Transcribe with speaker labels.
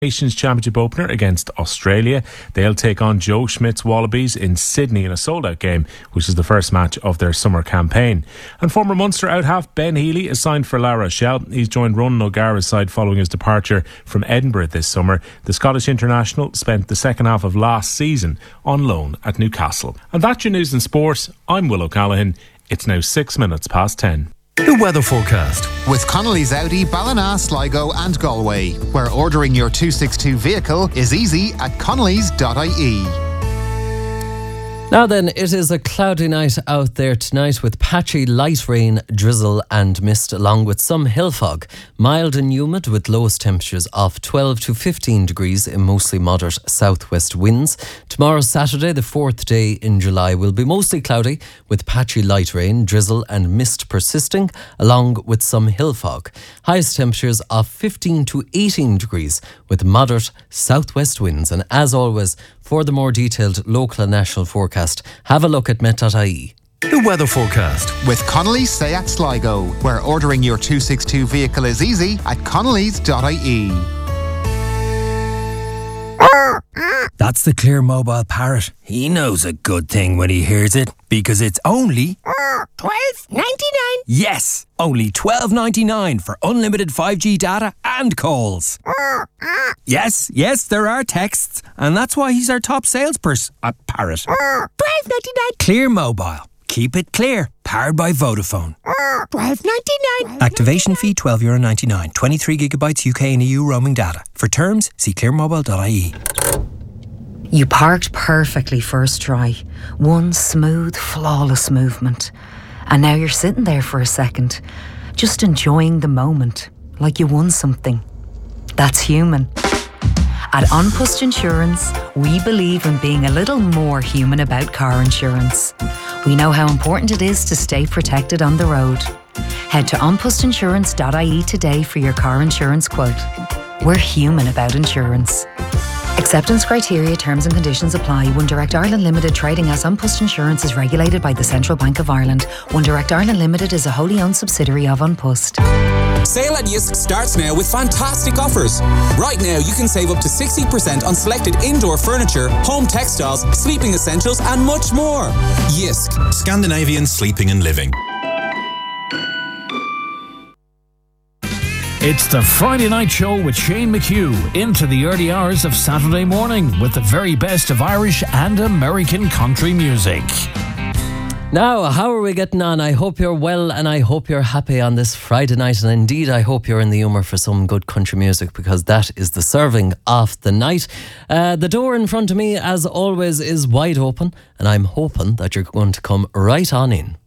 Speaker 1: Nations Championship opener against Australia. They'll take on Joe Schmidt's Wallabies in Sydney in a sold-out game, which is the first match of their summer campaign. And former Munster out-half Ben Healy is signed for La Rochelle. He's joined Ronan O'Gara's side following his departure from Edinburgh this summer. The Scottish international spent the second half of last season on loan at Newcastle. And that's your news and sport. I'm Will O'Callaghan. It's now 6 minutes past 10.
Speaker 2: The weather forecast
Speaker 3: with Connolly's Audi, Ballina, Sligo and Galway, where ordering your 262 vehicle is easy at connellys.ie.
Speaker 4: Now then, it is a cloudy night out there tonight with patchy light rain, drizzle and mist along with some hill fog. Mild and humid with lowest temperatures of 12 to 15 degrees in mostly moderate southwest winds. Tomorrow, Saturday, the 4th day in July, will be mostly cloudy with patchy light rain, drizzle and mist persisting along with some hill fog. Highest temperatures of 15 to 18 degrees with moderate southwest winds. And as always, for the more detailed local and national forecast, have a look at met.ie.
Speaker 2: The weather forecast
Speaker 3: with Connolly's Seat Sligo, where ordering your 262 vehicle is easy at connellys.ie.
Speaker 5: That's the Clear Mobile parrot. He knows a good thing when he hears it, because it's only
Speaker 6: $12.99.
Speaker 5: Yes, only $12.99 for unlimited 5G data and calls. Yes, there are texts, and that's why he's our top salesperson. Parrot.
Speaker 6: $12.99.
Speaker 5: Clear Mobile. Keep it clear. Powered by Vodafone.
Speaker 6: $12.99.
Speaker 5: Activation fee €12.99. 23 gigabytes UK and EU roaming data. For terms, see clearmobile.ie.
Speaker 7: You parked perfectly first try. One smooth, flawless movement. And now you're sitting there for a second, just enjoying the moment, like you won something. That's human. At An Post Insurance, we believe in being a little more human about car insurance. We know how important it is to stay protected on the road. Head to onpostinsurance.ie today for your car insurance quote. We're human about insurance. Acceptance criteria, terms and conditions apply. One Direct Ireland Limited, trading as An Post Insurance, is regulated by the Central Bank of Ireland. One Direct Ireland Limited is a wholly owned subsidiary of An Post.
Speaker 8: Sale at Yisk starts now with fantastic offers. Right now you can save up to 60% on selected indoor furniture, home textiles, sleeping essentials and much more. Yisk.
Speaker 9: Scandinavian sleeping and living.
Speaker 2: It's the Friday Night Show with Shane McHugh into the early hours of Saturday morning with the very best of Irish and American country music.
Speaker 4: Now, how are we getting on? I hope you're well and I hope you're happy on this Friday night, and indeed I hope you're in the humour for some good country music, because that is the serving of the night. The door in front of me, as always, is wide open and I'm hoping that you're going to come right on in.